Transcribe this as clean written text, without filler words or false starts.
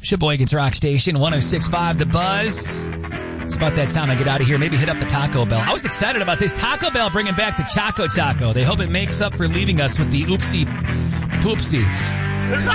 Sheboygan's Rock Station, 106.5 The Buzz. It's about that time I get out of here. Maybe hit up the Taco Bell. I was excited about this. Taco Bell bringing back the Choco Taco. They hope it makes up for leaving us with the oopsie poopsie.